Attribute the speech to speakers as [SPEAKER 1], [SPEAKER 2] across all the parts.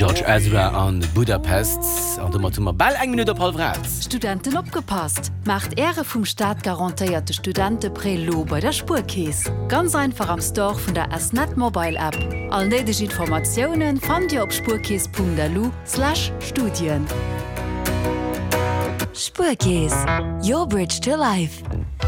[SPEAKER 1] George Ezra an Budapest an der Matummer Ball 1 Minute Paul Vratz.
[SPEAKER 2] Studenten opgepasst. Macht Ehre vom Staat garantierte Studentenprelo bei der Spurkäse. Ganz einfach am Store von der Asnet Mobile App. All nötige Informationen fand ihr auf spurkäse.lu/Studien. Spurkäse. Your bridge to life.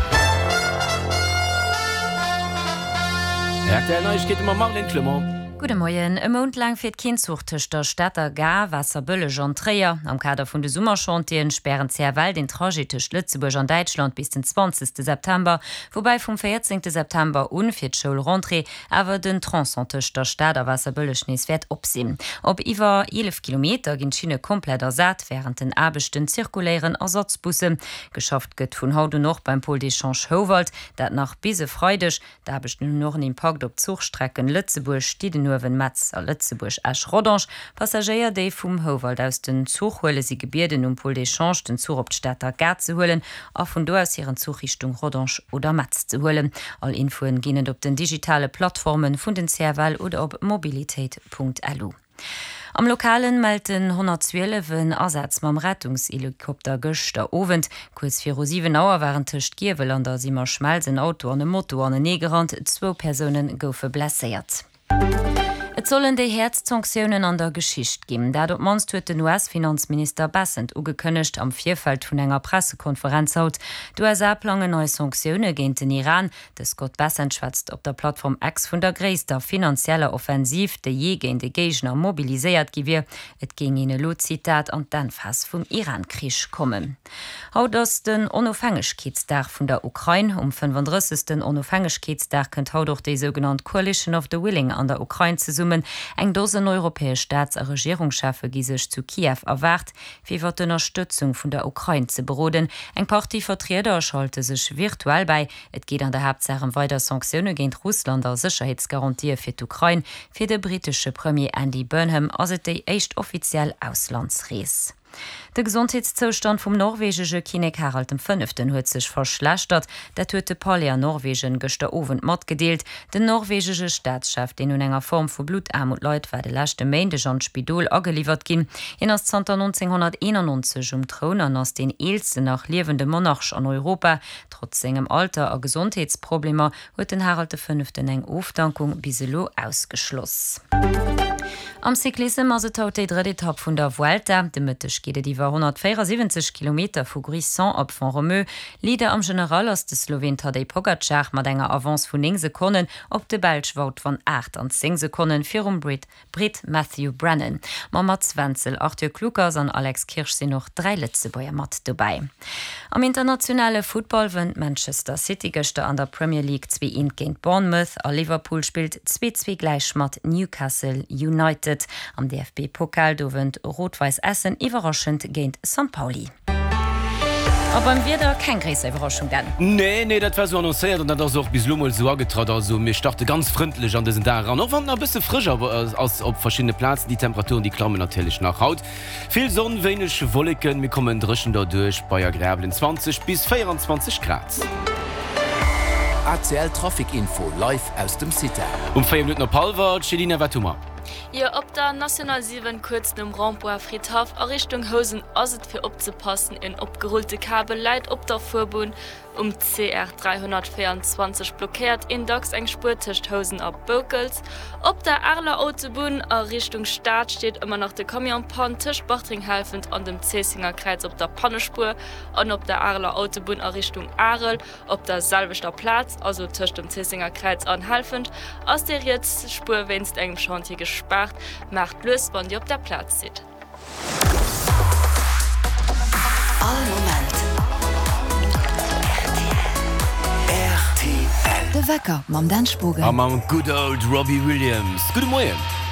[SPEAKER 1] Ja, der Neuigkeit immer Marlene Clement.
[SPEAKER 3] Guten Morgen. Ein Monat lang fährt Kindsucht der Städter Gar, Wasserbülle, Jean Treier. Am Kader von der Sommerchantien sperren sehr bald den Trajet zwischen Lützeburg und Deutschland bis den 20. September, wobei vom 14. September für die Schulrentrée aber den Tronson zwischen der Stadt der Wasserbülle Schneeswert absehen. Ob über 11 Kilometer gehen Schiene komplett ersatt, während den abendsten zirkulären Ersatzbusse geschafft wird von heute noch beim Pol d'Echange Howald, das nach Bise freudig, da bestimmt noch einen Impact auf Zugstrecken Lützeburg steht nur wenn Matz a Lützeburg Asch Rodange Passagier déi vum Howald aus den Zug hole sie Gebirden Pol d'Echange den Zug op d'Städter Gar zu holen a vun do aus ihren Zugrichtung Rodange oder Matz zu holen. All Infoen ginnen op den digitale Plattformen vun den Serval oder op mobilitéit.lu. Am Lokalen melden 112 Ersatz mam Rettungshelikopter gëchter Owend. Kurz 4:07 waren tcht Giewel an der simmer schmalzen Auto an dem Motto an den Negerrand 2 Personen goufe blessiert. Et sollen de Herzsanktionen an der Geschicht geben. Dat manst huet den US-Finanzminister Bassent ugekënnecht am Vierfeld vun enger Pressekonferenz haut. Du plange neue Sanktionen géint den Iran. De Scott Bassent schwatzt op der Plattform X vun der gréisster finanzieller Offensiv de je géint de Gegner mobiliséiert gewir. Et ging in Lozitat an den Fass vum Iran-Krich kommen. Haut ass den Onofhängegkeetsdag vun der Ukraine um 35. Onofhängegkeetsdag kënnt haut doch de sogenannte Coalition of the Willing an der Ukraine ze eng dosen europäesch Staats- a Regierungschafe gi sech zu Kiew erwart, fir wat d'Unterstützung vun der Ukraine ze beroden. Eng Party Vertreter schalte sech virtuell bei. Et geht an der Hauptsache weiter Sanktionen géint Russland der Sicherheitsgarantie fir d'Ukraine, fir de britische Premier Andy Burnham as et déi echt offiziell Auslandsrees. Der Gesundheitszustand vom norwegische König Harald V. huet sich verschlechtert. Dat huet de Parliament Norwegen gestern Abend mitgedeelt. De norwegische Staatschef, den in enger Form von Blutarmut leut, war de letzte Montag an Spidol angeliefert gin. In as 1991 Thron an ass den eelste nach lebende Monarch an Europa. Trotz segem Alter a Gesundheitsprobleme huet den Harald V. eng Aufdankung biselo ausgeschloss. Am Cyklisme as haut die dritte Etappe vun der Vuelta. De Mëttech geht iwwer 174 km vu Grisson op Font-Romeu. Lieder am General ass de Slowen Tadej Pogacar mat enger Avance vun 9 Sekunden op de Belg Wout van 8 an 10 Sekunden fir Brit Matthew Brennan. Mats Wenzel, Arthur Klukers an Alex Kirch sinn noch 3 Lützebäier mat dabei. Am internationale Football wënnt Manchester City gëchte an der Premier League 2 géint Bournemouth, a Liverpool spielt 2-2 gleich mat Newcastle United. Am DFB-Pokal dowend Rot-Weiß Essen überraschend géint St. Pauli. Aber wieder kein große Überraschung dann.
[SPEAKER 1] Nee, das war so annonciert und das auch bis Lummel so angetraut. Also mir starte ganz freundlich an diesen Tagen. Auch wenn ein bisschen frischer als auf verschiedene Plätzen. Die Temperaturen, die klammen natürlich nach Haut. Viel Sonne, wenig Wolken. Wir kommen drischen dadurch bei Gräbeln 20 bis 24 Grad.
[SPEAKER 4] ACL Traffic Info live aus dem City.
[SPEAKER 1] 4 Minuten Palwart, Chelina Watuma.
[SPEAKER 5] Ja, op der National 7 kurz dem Rambouer Friedhof a Richtung Hosen aset fir opzepassen in opgerollte Kabel leit op der Vorbun CR 324 blockiert in Docks eng Spurtischcht Hosen ab Bokels. Op der Arler Autobahn a Richtung Staat steht immer noch de Kamionpan Tischbachring helfend an dem Cesinger Kreuz op der Pannespur an op der Arler Autobahn a Richtung Arel op der Salvester Platz, also tischcht dem Cesinger Kreuz anhelfend. Aus der jetzt Spur wennst engem Chantier gesperrt, macht los, wann die op der Platz sieht.
[SPEAKER 2] De Wecker, mam Dan Spoger.
[SPEAKER 1] Am good old Robbie Williams. Guten Morgen.